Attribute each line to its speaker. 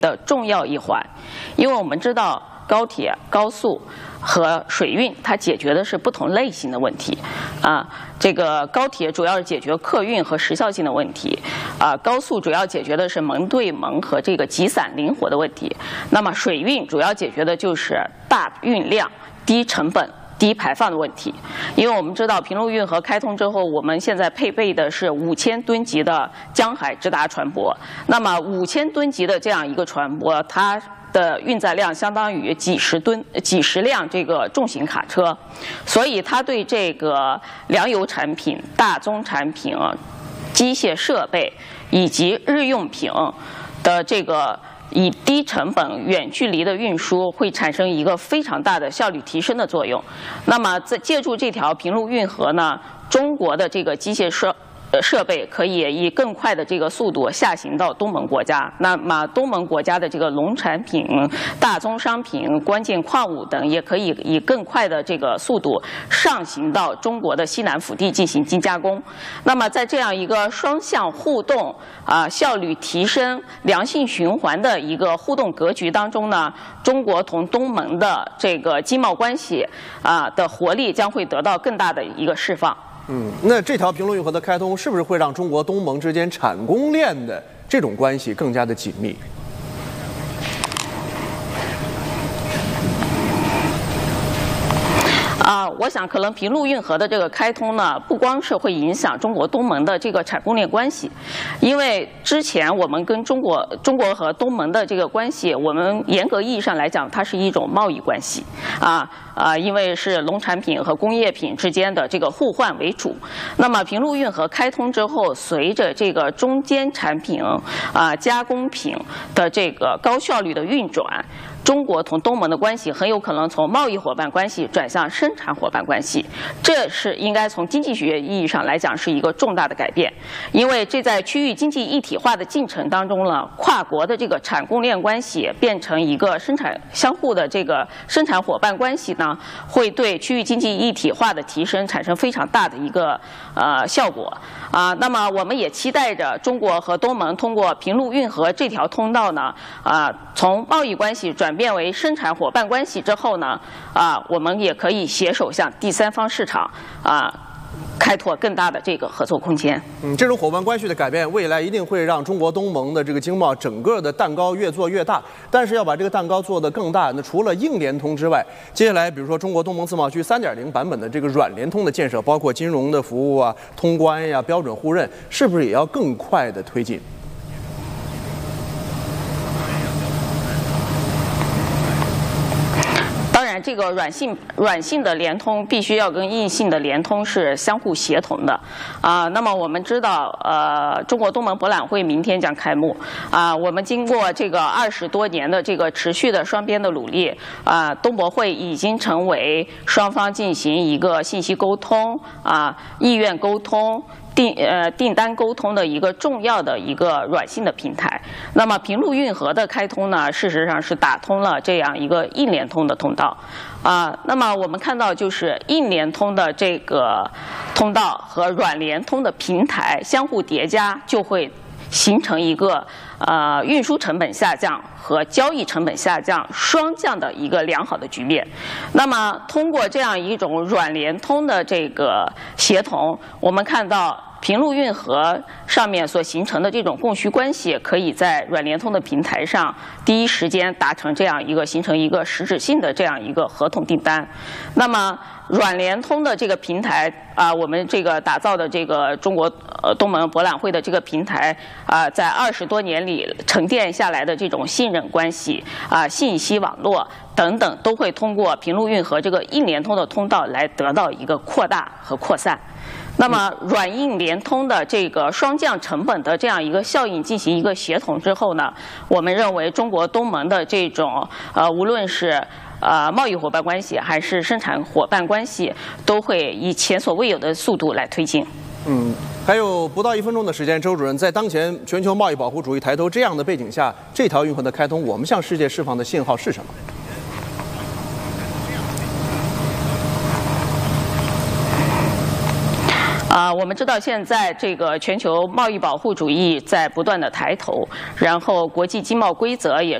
Speaker 1: 的重要一环，因为我们知道高铁、高速和水运它解决的是不同类型的问题，这个高铁主要是解决客运和时效性的问题，高速主要解决的是门对门和这个集散灵活的问题，那么水运主要解决的就是大运量、低成本、低排放的问题。因为我们知道平陆运河开通之后，我们现在配备的是5000吨级的江海直达船舶。那么5000吨级的这样一个船舶，它的运载量相当于几十辆这个重型卡车，所以它对这个粮油产品、大宗产品、机械设备以及日用品的这个以低成本、远距离的运输会产生一个非常大的效率提升的作用。那么，借助这条平陆运河呢，中国的这个机械设备可以以更快的这个速度下行到东盟国家，那么东盟国家的这个农产品、大宗商品、关键矿物等也可以以更快的这个速度上行到中国的西南腹地进行精加工。那么在这样一个双向互动、效率提升、良性循环的一个互动格局当中呢，中国同东盟的这个经贸关系的活力将会得到更大的一个释放。
Speaker 2: 那这条平陆运河的开通，是不是会让中国东盟之间产供链的这种关系更加的紧密？
Speaker 1: 我想可能平陆运河的这个开通呢，不光是会影响中国东盟的这个产供链关系，因为之前我们跟中国和东盟的这个关系，我们严格意义上来讲，它是一种贸易关系，因为是农产品和工业品之间的这个互换为主。那么平陆运河开通之后，随着这个中间产品加工品的这个高效率的运转，中国同东盟的关系很有可能从贸易伙伴关系转向生产伙伴关系，这是应该从经济学意义上来讲是一个重大的改变，因为这在区域经济一体化的进程当中呢，跨国的这个产供链关系变成一个相互的这个生产伙伴关系呢，会对区域经济一体化的提升产生非常大的一个效果那么我们也期待着中国和东盟通过平陆运河这条通道呢，从贸易关系转变为生产伙伴关系之后呢，我们也可以携手向第三方市场开拓更大的这个合作空间。
Speaker 2: 这种伙伴关系的改变，未来一定会让中国东盟的这个经贸整个的蛋糕越做越大。但是要把这个蛋糕做得更大，那除了硬联通之外，接下来比如说中国东盟自贸区3.0版本的这个软联通的建设，包括金融的服务通关标准互认，是不是也要更快的推进？
Speaker 1: 当然，这个软性的联通必须要跟硬性的联通是相互协同的那么我们知道，中国东盟博览会明天将开幕我们经过这个20多年的这个持续的双边的努力东博会已经成为双方进行一个信息沟通意愿沟通。订单沟通的一个重要的一个软性的平台。那么平陆运河的开通呢，事实上是打通了这样一个硬联通的通道那么我们看到，就是硬联通的这个通道和软联通的平台相互叠加，就会形成一个运输成本下降和交易成本下降双降的一个良好的局面。那么通过这样一种软联通的这个协同，我们看到平陆运河上面所形成的这种供需关系，可以在软联通的平台上第一时间达成这样一个形成一个实质性的这样一个合同订单。那么软联通的这个平台我们这个打造的这个中国东盟博览会的这个平台在20多年里沉淀下来的这种信任关系信息网络等等，都会通过平陆运河这个硬联通的通道来得到一个扩大和扩散。那么软硬联通的这个双降成本的这样一个效应进行一个协同之后呢，我们认为中国东盟的这种无论是贸易伙伴关系还是生产伙伴关系，都会以前所未有的速度来推进。
Speaker 2: 还有不到1分钟的时间，周主任，在当前全球贸易保护主义抬头这样的背景下，这条运河的开通，我们向世界释放的信号是什么？
Speaker 1: 我们知道现在这个全球贸易保护主义在不断的抬头，然后国际经贸规则也